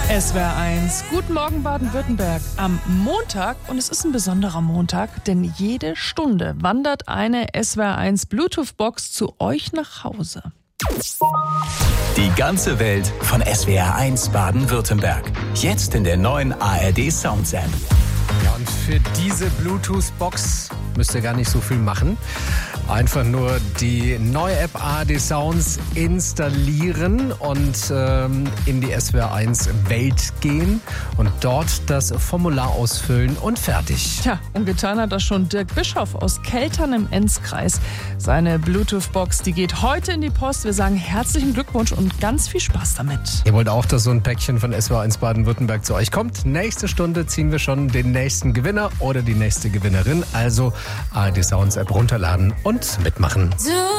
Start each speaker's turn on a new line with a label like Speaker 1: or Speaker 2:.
Speaker 1: SWR1. Guten Morgen Baden-Württemberg am Montag. Und es ist ein besonderer Montag, denn jede Stunde wandert eine SWR1 Bluetooth-Box zu euch nach Hause.
Speaker 2: Die ganze Welt von SWR1 Baden-Württemberg. Jetzt in der neuen ARD Sounds App.
Speaker 3: Ja, und für diese Bluetooth-Box müsst ihr gar nicht so viel machen. Einfach nur die neue App ARD Sounds installieren und in die SWR1 Welt gehen und dort das Formular ausfüllen und fertig.
Speaker 1: Tja, und getan hat das schon Dirk Bischoff aus Keltern im Enzkreis. Seine Bluetooth-Box, die geht heute in die Post. Wir sagen herzlichen Glückwunsch und ganz viel Spaß damit.
Speaker 3: Ihr wollt auch, dass so ein Päckchen von SWR1 Baden-Württemberg zu euch kommt? Nächste Stunde ziehen wir schon den nächsten Gewinner oder die nächste Gewinnerin. Also ARD Sounds App runterladen und mitmachen.